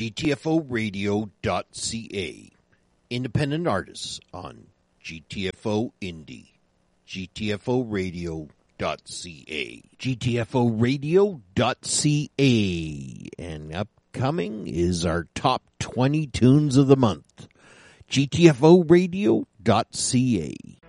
GTFOradio.ca. Independent artists on GTFO Indie. GTFOradio.ca. GTFOradio.ca. And upcoming is our top 20 tunes of the month. GTFOradio.ca.